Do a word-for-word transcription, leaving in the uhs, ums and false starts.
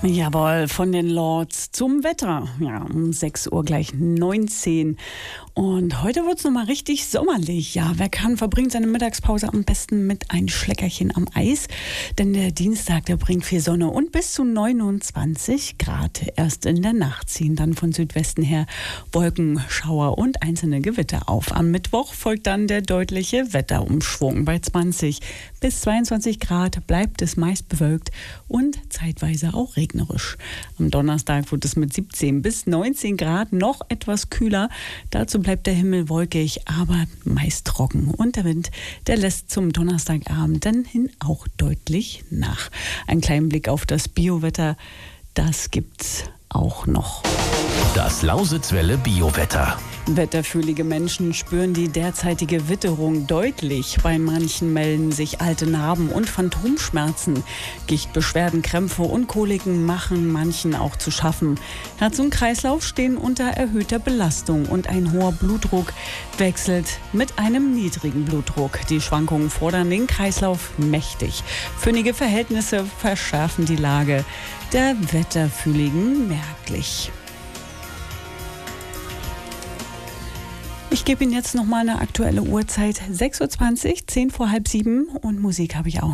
Jawohl, von den Lords zum Wetter. Ja, um sechs Uhr gleich neunzehn. Und heute wird es nochmal richtig sommerlich. Ja, wer kann, verbringt seine Mittagspause am besten mit ein Schleckerchen am Eis. Denn der Dienstag, der bringt viel Sonne und bis zu neunundzwanzig Grad. Erst in der Nacht ziehen dann von Südwesten her Wolken, Schauer und einzelne Gewitter auf. Am Mittwoch folgt dann der deutliche Wetterumschwung. Bei zwanzig bis zweiundzwanzig Grad bleibt es meist bewölkt und zeitweise auch regnerisch. Am Donnerstag wird es mit siebzehn bis neunzehn Grad noch etwas kühler. Dazu bleibt der Himmel wolkig, aber meist trocken. Und der Wind, der lässt zum Donnerstagabend dann hin auch deutlich nach. Ein kleinen Blick auf das Biowetter, das gibt's auch noch. Das Lausitzwelle Biowetter. Wetterfühlige Menschen spüren die derzeitige Witterung deutlich. Bei manchen melden sich alte Narben und Phantomschmerzen. Gichtbeschwerden, Krämpfe und Koliken machen manchen auch zu schaffen. Herz und Kreislauf stehen unter erhöhter Belastung und ein hoher Blutdruck wechselt mit einem niedrigen Blutdruck. Die Schwankungen fordern den Kreislauf mächtig. Föhnige Verhältnisse verschärfen die Lage der Wetterfühligen merklich. Ich gebe Ihnen jetzt noch mal eine aktuelle Uhrzeit. sechs Uhr zwanzig, zehn vor halb sieben und Musik habe ich auch.